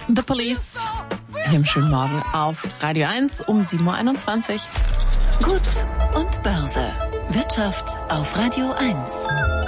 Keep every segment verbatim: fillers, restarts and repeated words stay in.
The Police. Hier im schönen Morgen auf Radio eins um sieben Uhr einundzwanzig. Gut und Börse. Wirtschaft auf Radio eins.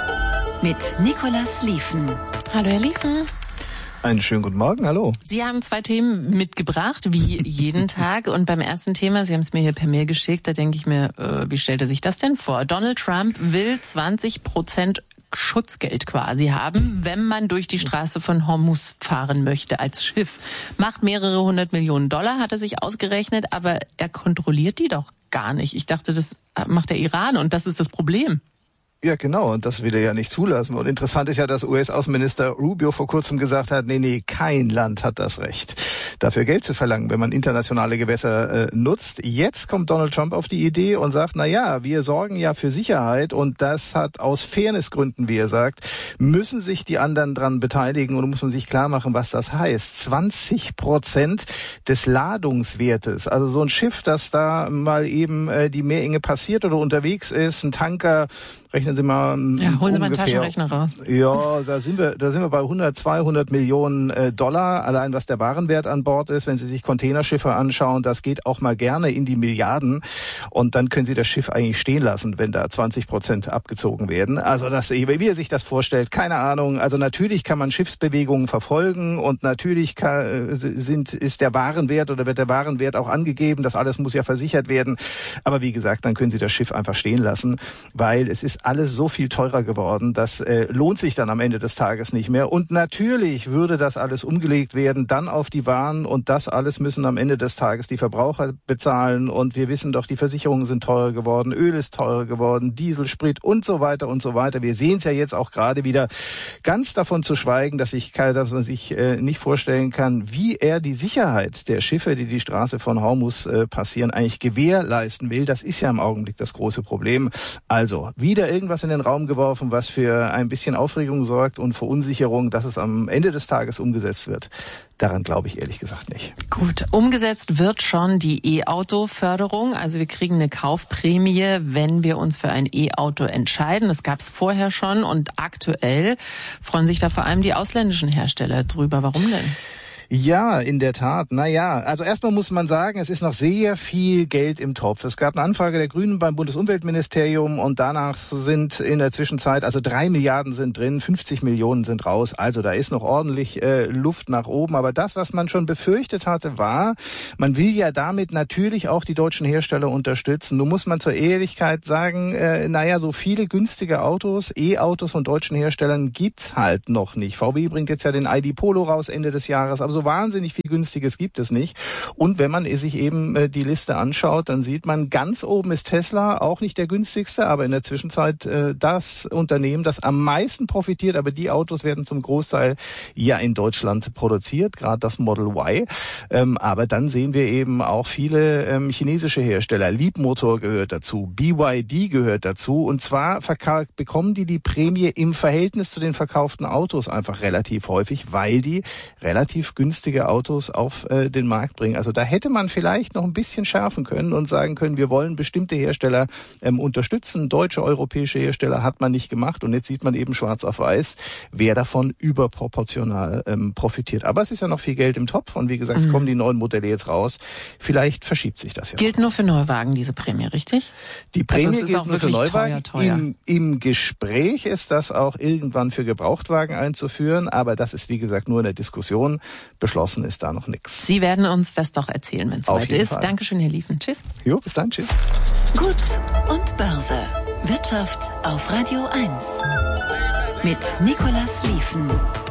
Mit Nicolas Lieven. Hallo, Herr Lieven. Einen schönen guten Morgen, hallo. Sie haben zwei Themen mitgebracht, wie jeden Tag. Und beim ersten Thema, Sie haben es mir hier per Mail geschickt, da denke ich mir, äh, wie stellt er sich das denn vor? Donald Trump will zwanzig Prozent Schutzgeld quasi haben, wenn man durch die Straße von Hormuz fahren möchte als Schiff. Macht mehrere hundert Millionen Dollar, hat er sich ausgerechnet, aber er kontrolliert die doch gar nicht. Ich dachte, das macht der Iran und das ist das Problem. Ja, genau, und das will er ja nicht zulassen. Und interessant ist ja, dass U S-Außenminister Rubio vor kurzem gesagt hat, nee, nee, kein Land hat das Recht, dafür Geld zu verlangen, wenn man internationale Gewässer äh, nutzt. Jetzt kommt Donald Trump auf die Idee und sagt, na ja, wir sorgen ja für Sicherheit und das hat aus Fairnessgründen, wie er sagt, müssen sich die anderen dran beteiligen und muss man sich klar machen, was das heißt. zwanzig Prozent des Ladungswertes, also so ein Schiff, das da mal eben äh, die Meerenge passiert oder unterwegs ist, ein Tanker, rechnen Sie mal. Ja, holen Sie mal einen ungefähr, Taschenrechner raus. Ja, da sind wir, da sind wir bei hundert, zweihundert Millionen äh, Dollar, allein was der Warenwert an Bord ist. Wenn Sie sich Containerschiffe anschauen, das geht auch mal gerne in die Milliarden. Und dann können Sie das Schiff eigentlich stehen lassen, wenn da zwanzig Prozent abgezogen werden. Also das, wie er sich das vorstellt, keine Ahnung. Also natürlich kann man Schiffsbewegungen verfolgen und natürlich kann, sind, ist der Warenwert oder wird der Warenwert auch angegeben. Das alles muss ja versichert werden. Aber wie gesagt, dann können Sie das Schiff einfach stehen lassen, weil es ist alles so viel teurer geworden, das äh, lohnt sich dann am Ende des Tages nicht mehr. Und natürlich würde das alles umgelegt werden, dann auf die Waren und das alles müssen am Ende des Tages die Verbraucher bezahlen. Und wir wissen doch, die Versicherungen sind teurer geworden, Öl ist teurer geworden, Diesel, Sprit und so weiter und so weiter. Wir sehen es ja jetzt auch gerade wieder, ganz davon zu schweigen, dass, ich, dass man sich äh, nicht vorstellen kann, wie er die Sicherheit der Schiffe, die die Straße von Hormuz äh, passieren, eigentlich gewährleisten will. Das ist ja im Augenblick das große Problem. Also wieder irgendwas in den Raum geworfen, was für ein bisschen Aufregung sorgt und Verunsicherung, dass es am Ende des Tages umgesetzt wird. Daran glaube ich ehrlich gesagt nicht. Gut, umgesetzt wird schon die E-Auto-Förderung. Also wir kriegen eine Kaufprämie, wenn wir uns für ein E-Auto entscheiden. Das gab es vorher schon und aktuell freuen sich da vor allem die ausländischen Hersteller drüber. Warum denn? Ja, in der Tat. Naja, also erstmal muss man sagen, es ist noch sehr viel Geld im Topf. Es gab eine Anfrage der Grünen beim Bundesumweltministerium und danach sind in der Zwischenzeit, also drei Milliarden sind drin, fünfzig Millionen sind raus. Also da ist noch ordentlich äh, Luft nach oben. Aber das, was man schon befürchtet hatte, war, man will ja damit natürlich auch die deutschen Hersteller unterstützen. Nun muss man zur Ehrlichkeit sagen, äh, naja, so viele günstige Autos, E-Autos von deutschen Herstellern gibt's halt noch nicht. V W bringt jetzt ja den I D Polo raus Ende des Jahres, aber so wahnsinnig viel Günstiges gibt es nicht. Und wenn man sich eben äh, die Liste anschaut, dann sieht man, ganz oben ist Tesla, auch nicht der günstigste, aber in der Zwischenzeit äh, das Unternehmen, das am meisten profitiert. Aber die Autos werden zum Großteil ja in Deutschland produziert, gerade das Model Y. Ähm, aber dann sehen wir eben auch viele ähm, chinesische Hersteller. Leapmotor gehört dazu, B Y D gehört dazu. Und zwar verka- bekommen die die Prämie im Verhältnis zu den verkauften Autos einfach relativ häufig, weil die relativ günstige Autos auf äh, den Markt bringen. Also da hätte man vielleicht noch ein bisschen schärfen können und sagen können, wir wollen bestimmte Hersteller ähm, unterstützen. Deutsche, europäische Hersteller hat man nicht gemacht und jetzt sieht man eben schwarz auf weiß, wer davon überproportional ähm, profitiert. Aber es ist ja noch viel Geld im Topf und wie gesagt, mhm. es kommen die neuen Modelle jetzt raus. Vielleicht verschiebt sich das ja. Gilt noch. nur für Neuwagen diese Prämie, richtig? Die Prämie also es ist gilt auch nur für wirklich Neuwagen. Teuer, teuer. Im, Im Gespräch ist das auch irgendwann für Gebrauchtwagen einzuführen, aber das ist wie gesagt nur in der Diskussion. Beschlossen ist da noch nichts. Sie werden uns das doch erzählen, wenn es soweit ist. Fall. Dankeschön, Herr Lieven. Tschüss. Jo, bis dann. Tschüss. Gut und Börse. Wirtschaft auf Radio eins. Mit Nicolas Lieven.